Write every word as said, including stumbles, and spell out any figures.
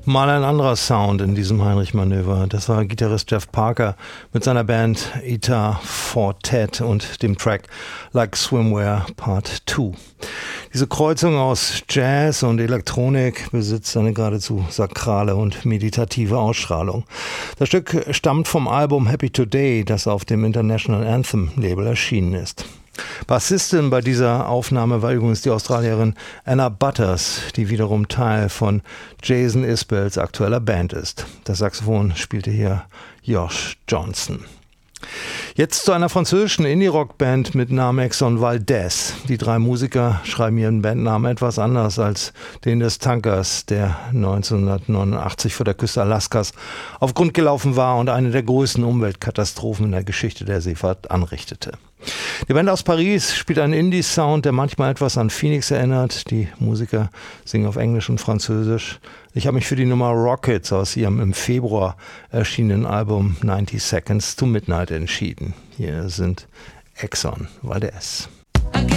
Mal ein anderer Sound in diesem Heinrich-Manöver. Das war Gitarrist Jeff Parker mit seiner Band Eta Fortet und dem Track Like Swimwear Part zwei. Diese Kreuzung aus Jazz und Elektronik besitzt eine geradezu sakrale und meditative Ausstrahlung. Das Stück stammt vom Album Happy Today, das auf dem International Anthem Label erschienen ist. Bassistin bei dieser Aufnahme war übrigens die Australierin Anna Butters, die wiederum Teil von Jason Isbells aktueller Band ist. Das Saxophon spielte hier Josh Johnson. Jetzt zu einer französischen Indie-Rock-Band mit Namen Exxon Valdez. Die drei Musiker schreiben ihren Bandnamen etwas anders als den des Tankers, der neunzehnhundertneunundachtzig vor der Küste Alaskas auf Grund gelaufen war und eine der größten Umweltkatastrophen in der Geschichte der Seefahrt anrichtete. Die Band aus Paris spielt einen Indie-Sound, der manchmal etwas an Phoenix erinnert. Die Musiker singen auf Englisch und Französisch. Ich habe mich für die Nummer Rockets aus ihrem im Februar erschienenen Album ninety Seconds to Midnight entschieden. Hier sind Exxon Valdez.